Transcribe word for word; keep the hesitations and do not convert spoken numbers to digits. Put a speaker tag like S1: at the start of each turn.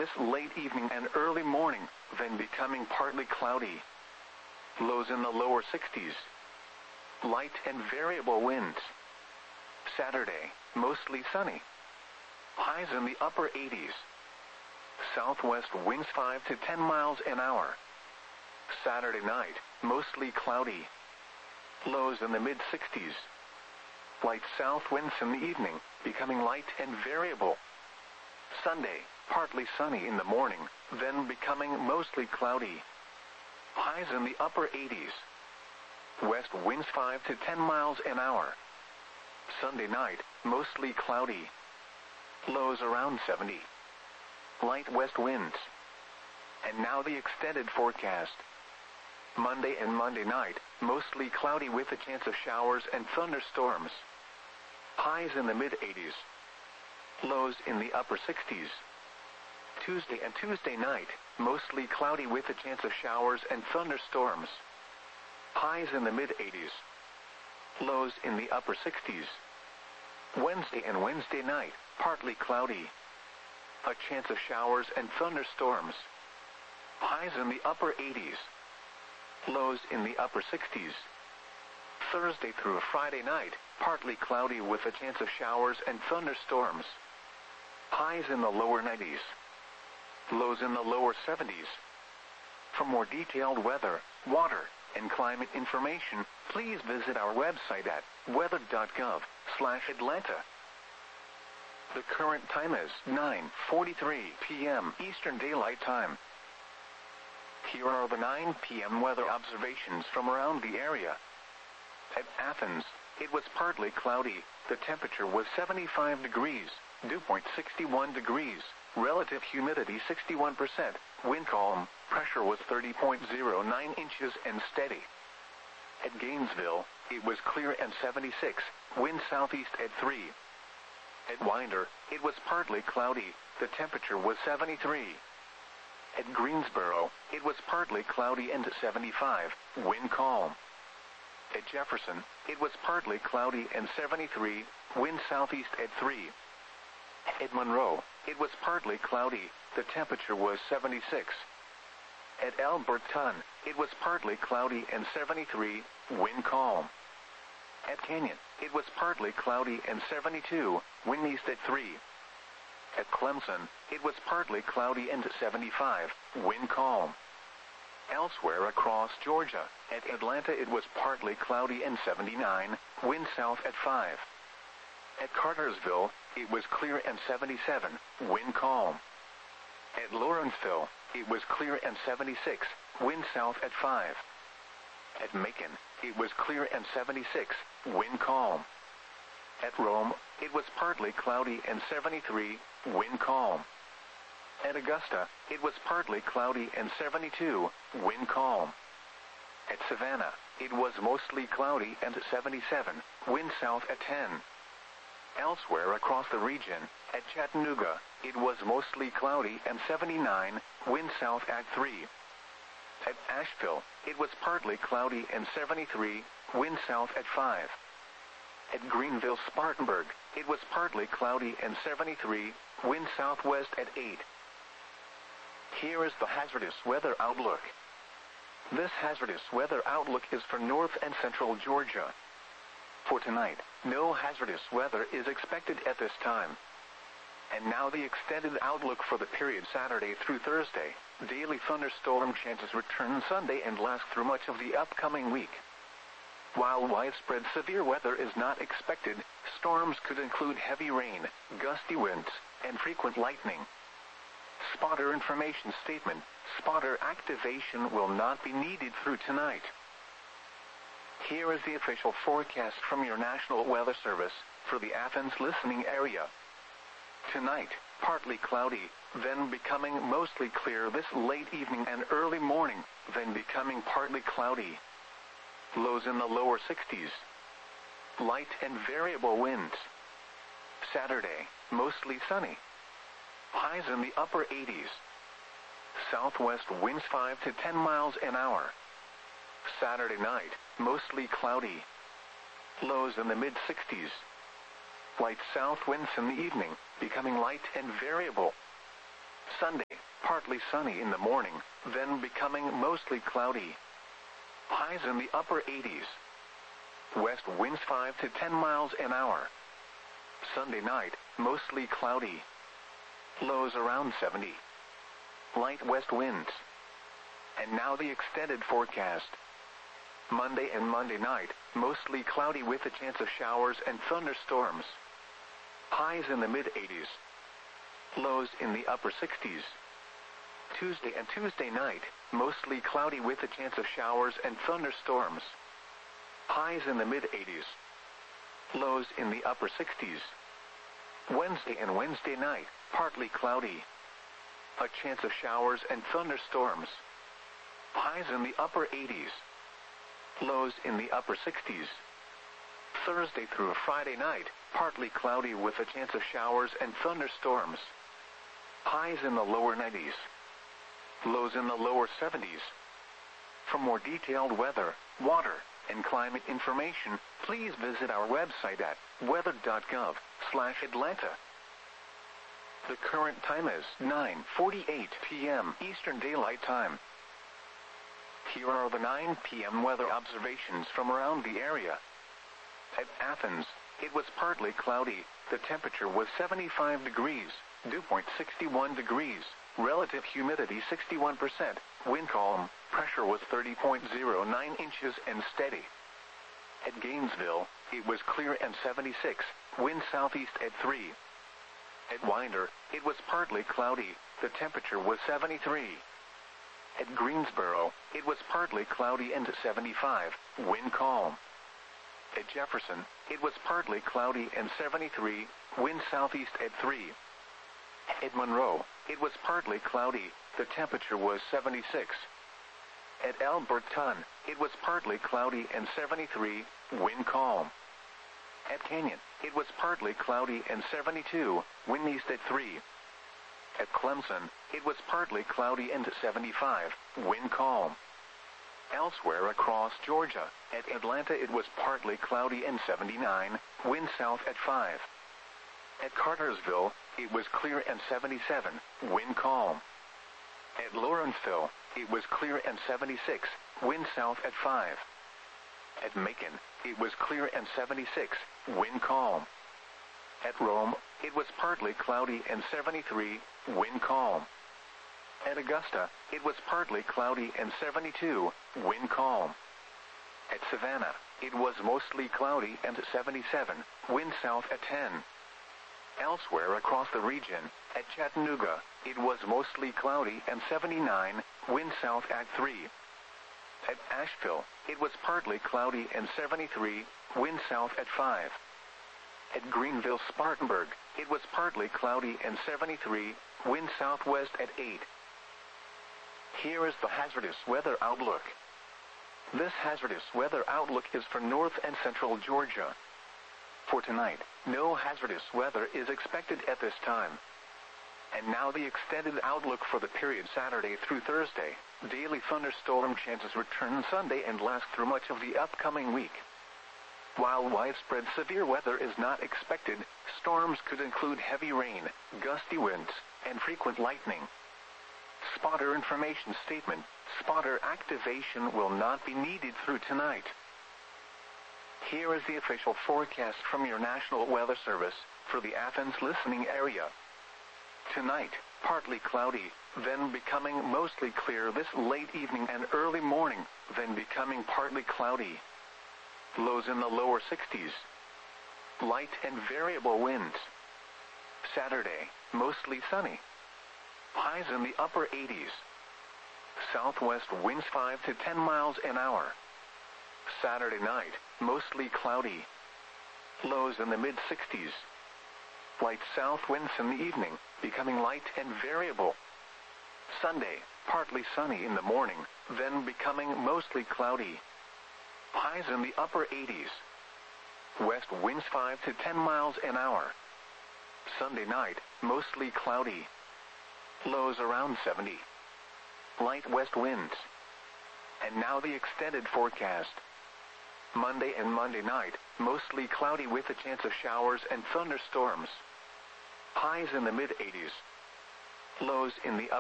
S1: this late evening and early morning, then becoming partly cloudy. Lows in the lower sixties. Light and variable winds. Saturday, mostly sunny. Highs in the upper eighties. Southwest winds five to ten miles an hour. Saturday night, mostly cloudy. Lows in the mid sixties. Light south winds in the evening, becoming light and variable. Sunday, partly sunny in the morning, then becoming mostly cloudy. Highs in the upper eighties. West winds five to ten miles an hour. Sunday night, mostly cloudy. Lows around seventy. Light west winds. And now the extended forecast. Monday and Monday night, mostly cloudy with a chance of showers and thunderstorms. Highs in the mid eighties. Lows in the upper sixties. Tuesday and Tuesday night, mostly cloudy with a chance of showers and thunderstorms. Highs in the mid eighties. Lows in the upper sixties. Wednesday and Wednesday night, partly cloudy. A chance of showers and thunderstorms. Highs in the upper eighties. Lows in the upper sixties. Thursday through Friday night, partly cloudy with a chance of showers and thunderstorms. Highs in the lower nineties. Lows in the lower seventies. For more detailed weather, water, and climate information, please visit our website at weather dot gov slash Atlanta. The current time is nine forty-three p m Eastern Daylight Time. Here are the nine p m weather observations from around the area. At Athens, it was partly cloudy. The temperature was seventy-five degrees, dew point sixty-one degrees, relative humidity sixty-one percent, wind calm, pressure was thirty point zero nine inches and steady. At Gainesville, it was clear and seventy-six, wind southeast at three. At Winder, it was partly cloudy. The temperature was seventy-three. At Greensboro, it was partly cloudy and seventy-five, wind calm. At Jefferson, it was partly cloudy and seventy-three, wind southeast at three. At Monroe, it was partly cloudy. The temperature was seventy-six. At Alberton, it was partly cloudy and seventy-three, wind calm. At Canyon, it was partly cloudy and seventy-two, wind east at three. At Clemson, it was partly cloudy and seventy-five, wind calm. Elsewhere across Georgia, at Atlanta it was partly cloudy and seventy-nine, wind south at five. At Cartersville, it was clear and seventy-seven, wind calm. At Lawrenceville, it was clear and seventy-six, wind south at five. At Macon, it was clear and seventy-six, wind calm. At Rome, it was partly cloudy and seventy-three, wind calm. At Augusta, it was partly cloudy and seventy-two, wind calm. At Savannah, it was mostly cloudy and seventy-seven, wind south at ten. Elsewhere across the region, at Chattanooga, it was mostly cloudy and seventy-nine, wind south at three. At Asheville, it was partly cloudy and seventy-three, wind south at five. At Greenville Spartanburg, it was partly cloudy and seventy-three, wind southwest at eight. Here is the hazardous weather outlook. This hazardous weather outlook is for north and central Georgia. For tonight, no hazardous weather is expected at this time. And now the extended outlook for the period Saturday through Thursday. Daily thunderstorm chances return Sunday and last through much of the upcoming week. While widespread severe weather is not expected, storms could include heavy rain, gusty winds, and frequent lightning. Spotter information statement: spotter activation will not be needed through tonight. Here is the official forecast from your National Weather Service for the Athens listening area. Tonight, partly cloudy, then becoming mostly clear this late evening and early morning, then becoming partly cloudy. Lows in the lower sixties. Light and variable winds. Saturday, mostly sunny. Highs in the upper eighties. Southwest winds five to ten miles an hour. Saturday night, mostly cloudy. Lows in the mid sixties. Light south winds in the evening, becoming light and variable. Sunday, partly sunny in the morning, then becoming mostly cloudy. Highs in the upper eighties. West winds five to ten miles an hour. Sunday night, mostly cloudy. Lows around seventy. Light west winds. And now the extended forecast. Monday and Monday night, mostly cloudy with a chance of showers and thunderstorms. Highs in the mid-eighties. Lows in the upper sixties. Tuesday and Tuesday night, mostly cloudy with a chance of showers and thunderstorms. Highs in the mid-eighties. Lows in the upper sixties. Wednesday and Wednesday night, partly cloudy. A chance of showers and thunderstorms. Highs in the upper eighties. Lows in the upper sixties. Thursday through Friday night, partly cloudy with a chance of showers and thunderstorms. Highs in the lower nineties. Lows in the lower seventies. For more detailed weather, water, and climate information, please visit our website at weather dot gov slash Atlanta. The current time is nine forty-eight p m Eastern Daylight Time. Here are the nine p m weather observations from around the area. At Athens, it was partly cloudy. The temperature was seventy-five degrees, dew point sixty-one degrees, relative humidity sixty-one percent, wind calm, pressure was thirty point zero nine inches and steady. At Gainesville, it was clear and seventy-six, wind southeast at three. At Winder, it was partly cloudy. The temperature was seventy-three. At Greensboro, it was partly cloudy and seventy-five, wind calm. At Jefferson, it was partly cloudy and seventy-three, wind southeast at three. At Monroe, it was partly cloudy. The temperature was seventy-six. At Alberton, it was partly cloudy and seventy-three, wind calm. At Canyon, it was partly cloudy and seventy-two, wind east at three. At Clemson, it was partly cloudy and seventy-five, wind calm. Elsewhere across Georgia, at Atlanta it was partly cloudy and seventy-nine, wind south at five. At Cartersville, it was clear and seventy-seven, wind calm. At Lawrenceville, it was clear and seventy-six, wind south at five. At Macon, it was clear and seventy-six, wind calm. At Rome, it was partly cloudy and seventy-three, wind calm. At Augusta, it was partly cloudy and seventy-two, wind calm. At Savannah, it was mostly cloudy and seventy-seven, wind south at ten. Elsewhere across the region, at Chattanooga, it was mostly cloudy and seventy-nine, wind south at three. At Asheville, it was partly cloudy and seventy-three, wind south at five. At Greenville Spartanburg, it was partly cloudy and seventy-three, wind southwest at eight. Here is the hazardous weather outlook. This hazardous weather outlook is for north and central Georgia. For tonight, no hazardous weather is expected at this time. And now the extended outlook for the period Saturday through Thursday. Daily thunderstorm chances return Sunday and last through much of the upcoming week. While widespread severe weather is not expected, storms could include heavy rain, gusty winds, and frequent lightning. Spotter information statement: spotter activation will not be needed through tonight. Here is the official forecast from your National Weather Service for the Athens listening area. Tonight, partly cloudy, then becoming mostly clear this late evening and early morning, then becoming partly cloudy. Lows in the lower sixties. Light and variable winds. Saturday, mostly sunny. Highs in the upper eighties. Southwest winds five to ten miles an hour. Saturday night, mostly cloudy. Lows in the mid-sixties. Light south winds in the evening, becoming light and variable. Sunday, partly sunny in the morning, then becoming mostly cloudy. Highs in the upper eighties. West winds five to ten miles an hour. Sunday night, mostly cloudy. Lows around seventy. Light west winds. And now the extended forecast. Monday and Monday night, mostly cloudy with a chance of showers and thunderstorms. Highs in the mid-eighties. Lows in the